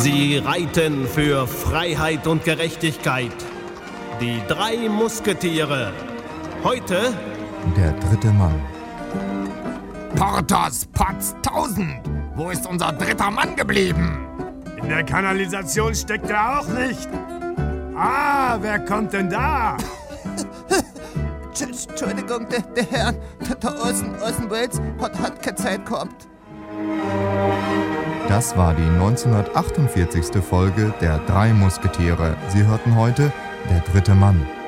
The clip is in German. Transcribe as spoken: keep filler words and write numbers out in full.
Sie reiten für Freiheit und Gerechtigkeit. Die drei Musketiere. Heute der dritte Mann. Porthos, Potz, tausend! Wo ist unser dritter Mann geblieben? In der Kanalisation steckt er auch nicht. Ah, wer kommt denn da? Entschuldigung, der, der Herr, der, der Orson, Orson Welles hat, hat keine Zeit gehabt. Das war die neunzehnhundertachtundvierzigste Folge der Drei Musketiere. Sie hörten heute Der dritte Mann.